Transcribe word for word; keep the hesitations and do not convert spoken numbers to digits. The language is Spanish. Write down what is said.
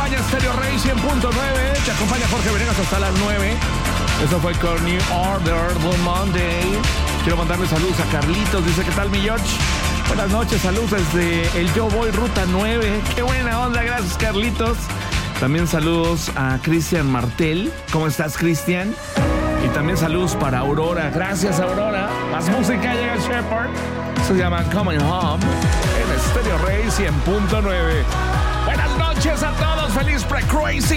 acompaña Stereo Rey cien punto nueve. Te acompaña Jorge Venegas hasta las nueve. Eso fue con New Order the Monday. Quiero mandarle saludos a Carlitos. Dice, ¿qué tal, mi George? Buenas noches, saludos desde el Yo Voy Ruta nueve. Qué buena onda, gracias, Carlitos. También saludos a Cristian Martel. ¿Cómo estás, Cristian? Y también saludos para Aurora. Gracias, Aurora. Más música llega Shepard. Se llama Coming Home en Stereo Rey cien punto nueve. Buenas noches a todos. Feliz Pre-Crazy